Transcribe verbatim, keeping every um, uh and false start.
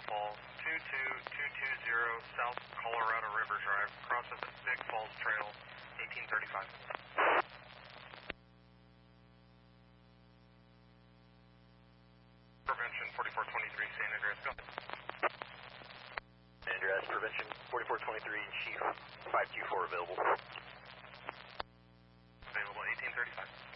Falls, two two two two zero South Colorado River Drive, cross of the Big Falls Trail, eighteen thirty-five. Prevention forty-four twenty-three, San Andreas, go ahead. San Andreas, Prevention forty-four twenty-three, Chief five two four available. Available eighteen thirty-five.